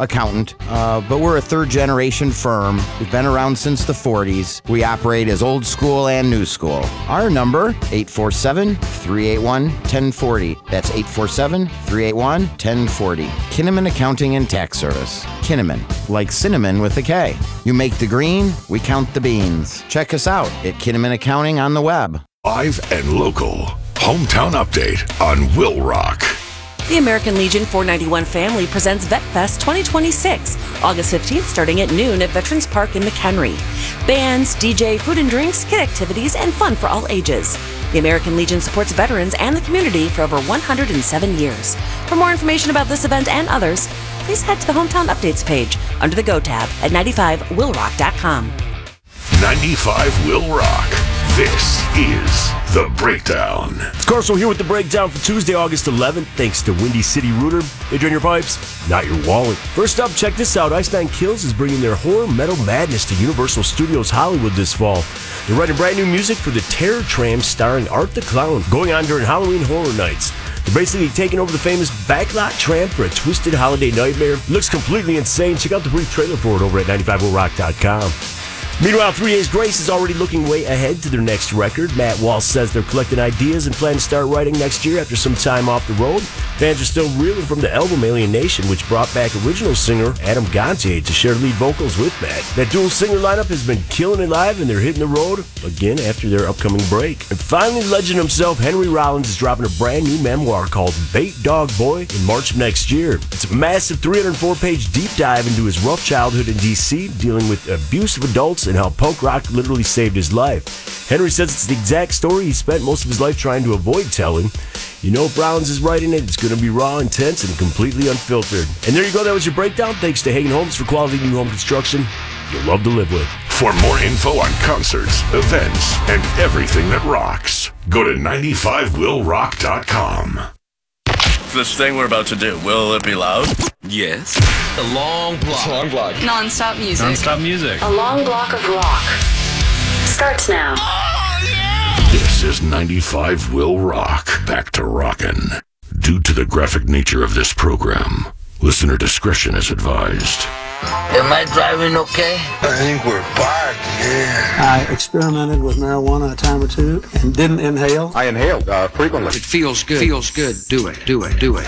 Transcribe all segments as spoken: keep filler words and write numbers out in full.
accountant, uh, but we're a third-generation firm. We've been around since the forties. We operate as old school and new school. Our number, eight four seven, three eight one, one zero four zero. That's eight four seven, three eight one, one zero four zero. Kinnaman Accounting and Tax Service. Kinnaman, like cinnamon with a K. You make the green, we count the beans. Check us out at Kinnaman Accounting on the web. Live and local. Hometown Update on Will Rock. The American Legion four ninety-one family presents Vet Fest twenty twenty-six, August fifteenth, starting at noon at Veterans Park in McHenry. Bands, D J, food and drinks, kid activities, and fun for all ages. The American Legion supports veterans and the community for over one hundred seven years. For more information about this event and others, please head to the Hometown Updates page under the Go tab at ninety-five will rock dot com. ninety-five Will Rock. This is The Breakdown. Of course, we're here with The Breakdown for Tuesday, August eleventh, thanks to Windy City Rooter. They drain your pipes, not your wallet. First up, check this out. Ice Nine Kills is bringing their horror metal madness to Universal Studios Hollywood this fall. They're writing brand new music for the Terror Tram starring Art the Clown, going on during Halloween Horror Nights. They're basically taking over the famous Backlot Tram for a twisted holiday nightmare. It looks completely insane. Check out the brief trailer for it over at ninety-five will rock dot com. Meanwhile, Three Days Grace is already looking way ahead to their next record. Matt Walsh says they're collecting ideas and plan to start writing next year after some time off the road. Fans are still reeling from the album Alien Nation, which brought back original singer Adam Gontier to share lead vocals with Matt. That dual singer lineup has been killing it live, and they're hitting the road again after their upcoming break. And finally, legend himself, Henry Rollins, is dropping a brand new memoir called Bait Dog Boy in March of next year. It's a massive three hundred four page deep dive into his rough childhood in D C, dealing with abuse of adults and how punk rock literally saved his life. Henry says it's the exact story he spent most of his life trying to avoid telling. You know, if Rollins is writing it, it's going to be raw, intense, and completely unfiltered. And there you go. That was your breakdown. Thanks to Hagen Homes for quality new home construction you'll love to live with. For more info on concerts, events, and everything that rocks, go to ninety-five will rock dot com. This thing we're about to do, will it be loud? Yes. A long block. It's a long block. Non-stop music. Non-stop music. A long block of rock. Starts now. Oh, yeah! This is ninety-five Will Rock. Back to rockin'. Due to the graphic nature of this program, listener discretion is advised. Am I driving okay? I think we're parked, yeah. I experimented with marijuana a time or two and didn't inhale. I inhaled uh, frequently. It feels good. Feels good. Do it. Do it. Do it.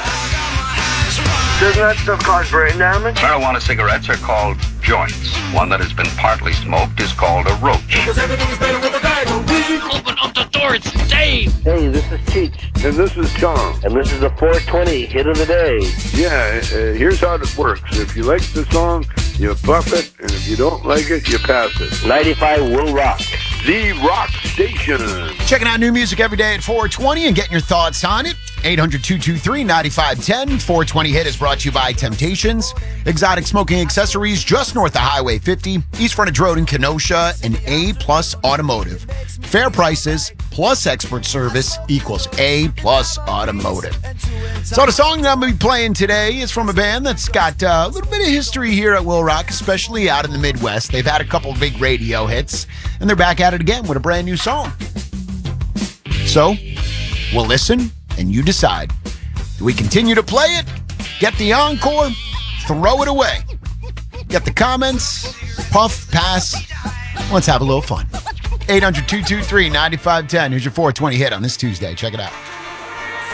Doesn't that stuff cause brain damage? Marijuana cigarettes are called joints. One that has been partly smoked is called a roach. Because everything is better with a bag of weed. Open up the door, it's Dave. Hey, this is Cheech. And this is Tom. And this is the four twenty hit of the day. Yeah, uh, here's how it works. If you like the song, you buff it, and if you don't like it, you pass it. ninety-five Will Rock. The Rock Station. Checking out new music every day at four twenty and getting your thoughts on it. eight hundred, two two three, nine five one zero. four twenty Hit is brought to you by Temptations. Exotic smoking accessories just north of Highway fifty. East front of Drodon, Kenosha, and A-plus Automotive. Fair prices plus expert service equals A-plus Automotive. So the song that I'm going to be playing today is from a band that's got uh, a little bit of history here at Will Rock, especially out in the Midwest. They've had a couple of big radio hits, and they're back at it again with a brand new song. So, we'll listen, and you decide. Do we continue to play it? Get the encore? Throw it away? Get the comments? Puff? Pass? Let's have a little fun. eight hundred, two two three, nine five one zero. Here's your four twenty hit on this Tuesday. Check it out.